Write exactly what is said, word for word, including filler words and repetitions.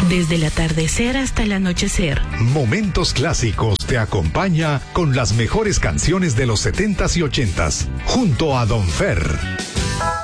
desde el atardecer hasta el anochecer. Momentos Clásicos te acompaña con las mejores canciones de los setentas y ochentas, junto a Don Fer.